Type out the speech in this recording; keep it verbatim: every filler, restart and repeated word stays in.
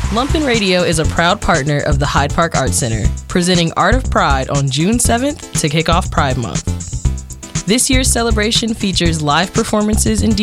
Lumpen Radio is a proud partner of the Hyde Park Art Center, presenting Art of Pride on June seventh to kick off Pride Month. This year's celebration features live performances and